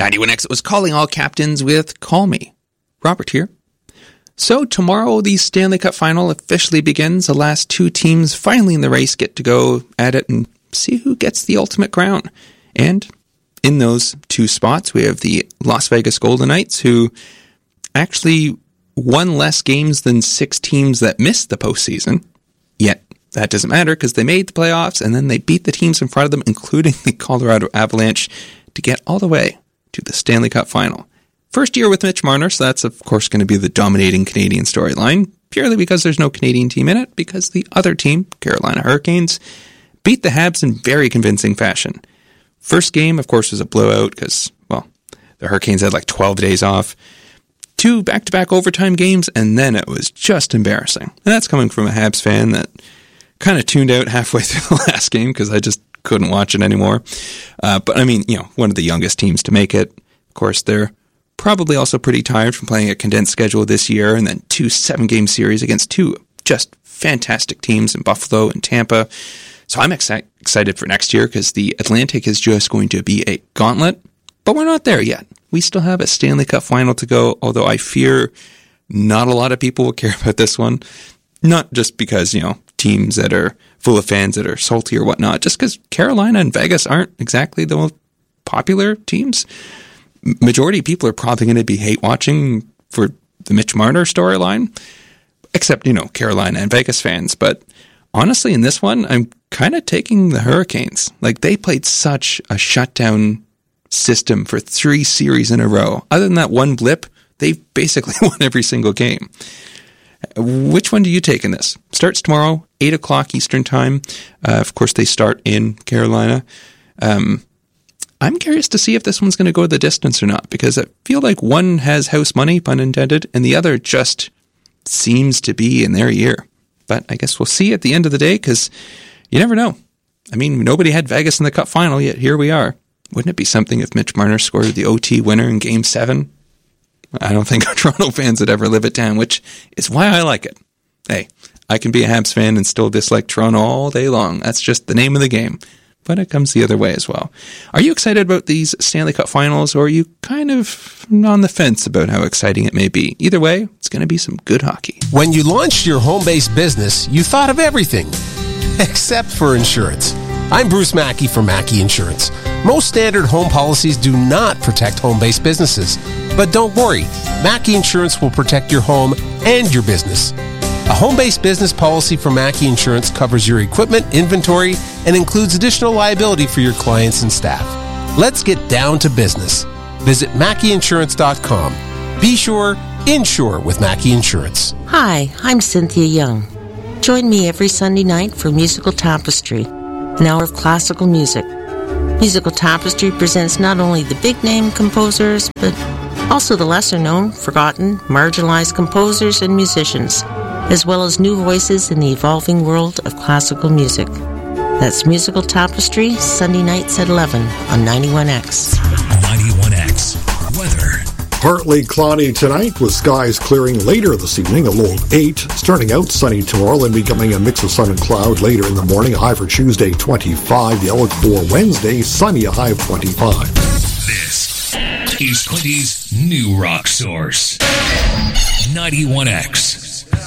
91X was calling all captains with Call Me. Robert here. So tomorrow the Stanley Cup Final officially begins. The last two teams finally in the race get to go at it and see who gets the ultimate crown. And in those two spots, we have the Las Vegas Golden Knights, who actually won less games than 6 teams that missed the postseason. Yet that doesn't matter because they made the playoffs and then they beat the teams in front of them, including the Colorado Avalanche, to get all the way to the Stanley Cup Final. First year with Mitch Marner, so that's of course going to be the dominating Canadian storyline, purely because there's no Canadian team in it, because the other team, Carolina Hurricanes, beat the Habs in very convincing fashion. First game, of course, was a blowout because, well, the Hurricanes had like 12 days off. 2 back-to-back overtime games, and then it was just embarrassing. And that's coming from a Habs fan that kind of tuned out halfway through the last game because I just couldn't watch it anymore. But I mean, one of the youngest teams to make it. Of course, they're probably also pretty tired from playing a condensed schedule this year and then 2 7-game series against 2 just fantastic teams in Buffalo and Tampa. So I'm excited for next year because the Atlantic is just going to be a gauntlet, but we're not there yet. We still have a Stanley Cup Final to go, although I fear not a lot of people will care about this one. Not just because, teams that are full of fans that are salty or whatnot, just because Carolina and Vegas aren't exactly the most popular teams. Majority of people are probably going to be hate watching for the Mitch Marner storyline, except, Carolina and Vegas fans. But honestly, in this one, I'm kind of taking the Hurricanes. Like, they played such a shutdown system for 3 series in a row. Other than that one blip, they've basically won every single game. Which one do you take in this? Starts tomorrow, 8 o'clock Eastern Time. Of course, they start in Carolina. I'm curious to see if this one's going to go the distance or not, because I feel like one has house money, pun intended, and the other just seems to be in their year. But I guess we'll see at the end of the day, because you never know. I mean, nobody had Vegas in the Cup Final, yet here we are. Wouldn't it be something if Mitch Marner scored the OT winner in Game 7? I don't think our Toronto fans would ever live it down, which is why I like it. Hey, I can be a Habs fan and still dislike Toronto all day long. That's just the name of the game. But it comes the other way as well. Are you excited about these Stanley Cup Finals, or are you kind of on the fence about how exciting it may be? Either way, it's going to be some good hockey. When you launched your home-based business, you thought of everything, except for insurance. I'm Bruce Mackey from Mackey Insurance. Most standard home policies do not protect home-based businesses. But don't worry, Mackey Insurance will protect your home and your business. A home-based business policy from Mackey Insurance covers your equipment, inventory, and includes additional liability for your clients and staff. Let's get down to business. Visit MackeyInsurance.com. Be sure, insure with Mackey Insurance. Hi, I'm Cynthia Young. Join me every Sunday night for Musical Tapestry, an hour of classical music. Musical Tapestry presents not only the big-name composers, but also the lesser-known, forgotten, marginalized composers and musicians, as well as new voices in the evolving world of classical music. That's Musical Tapestry, Sunday nights at 11 on 91X. 91X. Weather. Partly cloudy tonight with skies clearing later this evening, a low of 8. Starting out sunny tomorrow, then becoming a mix of sun and cloud later in the morning. A high for Tuesday, 25. The outlook for Wednesday, sunny, a high of 25. This is Clinty's new rock source. 91X.